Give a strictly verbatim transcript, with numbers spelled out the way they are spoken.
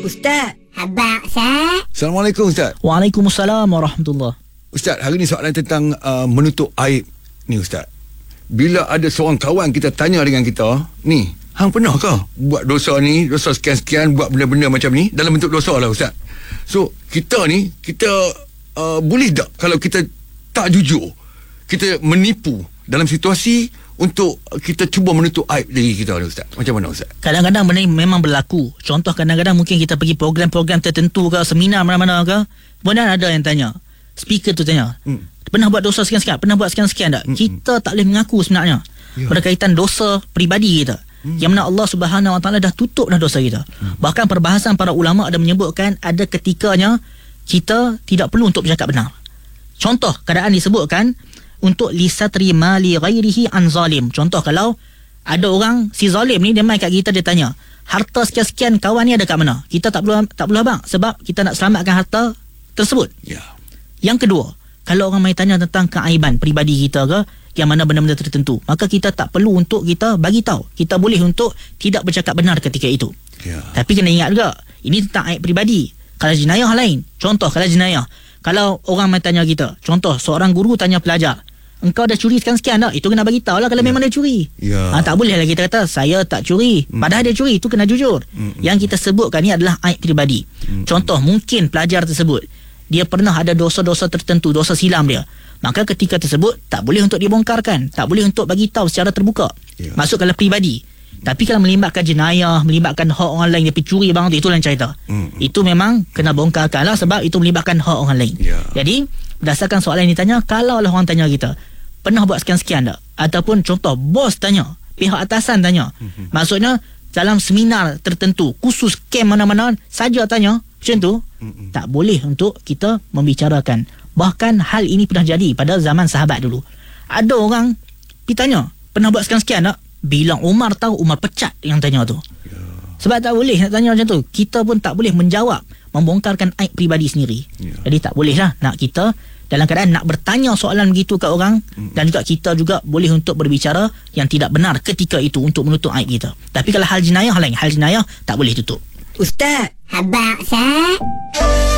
Ustaz. Abang Ustaz. Assalamualaikum Ustaz. Waalaikumsalam warahmatullahi. Ustaz, hari ni soalan tentang uh, menutup aib ni Ustaz. Bila ada seorang kawan kita tanya dengan kita, ni, hang pernah ke buat dosa ni, dosa sekian-sekian, buat benda-benda macam ni, dalam bentuk dosa lah Ustaz. So, kita ni, kita uh, boleh tak kalau kita tak jujur, kita menipu dalam situasi untuk kita cuba menutup aib diri kita ni Ustaz? Macam mana Ustaz? Kadang-kadang benda ni memang berlaku. Contoh, kadang-kadang mungkin kita pergi program-program tertentu ke, seminar mana-mana ke, kemudian ada yang tanya, speaker tu tanya, hmm. pernah buat dosa sekian-sekian, pernah buat sekian-sekian tak? Hmm. Kita tak boleh mengaku sebenarnya ya. Berkaitan dosa peribadi kita, hmm. yang mana Allah Subhanahu Wa Taala dah tutup dah dosa kita. hmm. Bahkan perbahasan para ulama ada menyebutkan ada ketikanya kita tidak perlu untuk bercakap benar. Contoh, keadaan disebutkan untuk lisatri mali ghairihi an zalim. Contoh, kalau ada orang, si zalim ni, dia main kat kita, dia tanya, harta sekian-sekian kawan ni ada kat mana? Kita tak perlu tak perlu abang, sebab kita nak selamatkan harta tersebut. Ya. Yang kedua, kalau orang main tanya tentang keaiban peribadi kita ke, yang mana benda-benda tertentu, maka kita tak perlu untuk kita bagi tahu. Kita boleh untuk tidak bercakap benar ketika itu. Ya. Tapi kena ingat juga, ini tentang aib peribadi. Kalau jenayah lain, contoh kalau jenayah, kalau orang main tanya kita, contoh seorang guru tanya pelajar, engkau dah curi sekian-sekian tak? Itu kena bagi tahu lah kalau ya. memang dia curi. Ya. Ha, tak boleh lah kita kata saya tak curi, hmm. padahal dia curi. Itu kena jujur. hmm. Yang kita sebutkan ni adalah aib peribadi. hmm. Contoh, mungkin pelajar tersebut dia pernah ada dosa-dosa tertentu, dosa silam dia, maka ketika tersebut tak boleh untuk dibongkarkan, tak boleh untuk bagi tahu secara terbuka. ya. Masuk kalau peribadi. Tapi kalau melibatkan jenayah, melibatkan hak orang lain, dia pergi curi barang tu, itu lain cerita. hmm. Itu memang kena bongkarkan lah, sebab itu melibatkan hak orang lain. ya. Jadi berdasarkan soalan yang ditanya, kalau lah orang tanya kita, pernah buat sekian-sekian tak? Ataupun contoh, bos tanya, pihak atasan tanya, mm-hmm. maksudnya dalam seminar tertentu, khusus camp mana-mana saja tanya, macam tu, mm-hmm. tak boleh untuk kita membicarakan. Bahkan hal ini pernah jadi pada zaman sahabat dulu. Ada orang pergi tanya, pernah buat sekian-sekian tak? Bilang Umar tahu, Umar pecat yang tanya tu. yeah. Sebab tak boleh nak tanya macam tu. Kita pun tak boleh menjawab, membongkarkan aib peribadi sendiri. yeah. Jadi tak boleh lah nak kita dalam keadaan nak bertanya soalan begitu kat orang, hmm. dan juga kita juga boleh untuk berbicara yang tidak benar ketika itu untuk menutup aib kita. Tapi kalau hal jenayah lain, hal jenayah tak boleh tutup. Ustaz. Abang Ustaz.